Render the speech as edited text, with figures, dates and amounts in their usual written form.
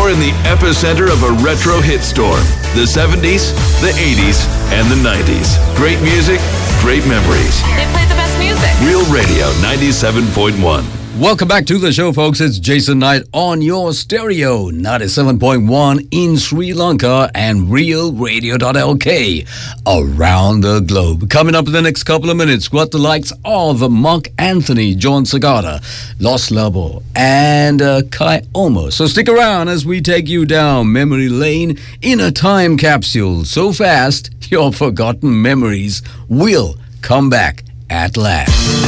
You're in the epicenter of a retro hit storm. The 70s, the 80s, and the 90s. Great music, great memories. They play the best music. Real Radio 97.1. Welcome back to the show, folks. It's Jason Knight on your stereo, 97.1 in Sri Lanka and realradio.lk around the globe. Coming up in the next couple of minutes, got the likes of Mark Anthony, John Sagata, Los Labo, and Kai Omo. So stick around as we take you down memory lane in a time capsule so fast your forgotten memories will come back at last.